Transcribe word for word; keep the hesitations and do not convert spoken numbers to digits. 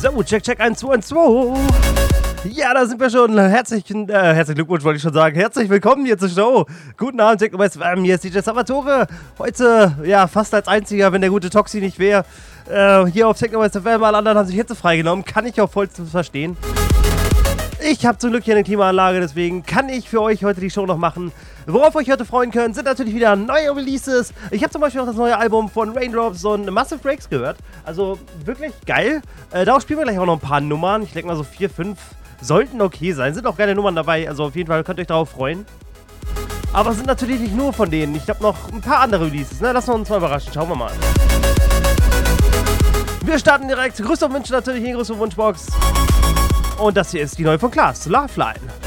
So, check, check, eins, zwei, eins, zwei. Ja, da sind wir schon. Herzlichen, äh, herzlichen Glückwunsch, wollte ich schon sagen. Herzlich willkommen hier zur Show. Guten Abend, Techno F M. Hier ist D J Salvatore. Heute, ja, fast als einziger, wenn der gute Toxi nicht wäre. Äh, hier auf Techno F M. Alle anderen haben sich Hitze freigenommen. Kann ich auch vollstens verstehen. Ich habe zum Glück hier eine Klimaanlage, deswegen kann ich für euch heute die Show noch machen. Worauf ihr euch heute freuen könnt, sind natürlich wieder neue Releases. Ich habe zum Beispiel auch das neue Album von Raindrops und Massive Breaks gehört. Also wirklich geil. Äh, darauf spielen wir gleich auch noch ein paar Nummern. Ich denke mal so vier, fünf sollten okay sein. Sind auch geile Nummern dabei, also auf jeden Fall könnt ihr euch darauf freuen. Aber es sind natürlich nicht nur von denen. Ich habe noch ein paar andere Releases. Ne? Lassen wir uns mal überraschen. Schauen wir mal. Wir starten direkt. Grüße und Wünsche natürlich in die Grüße und Wunschbox. Und das hier ist die neue von Klaas, Loveline.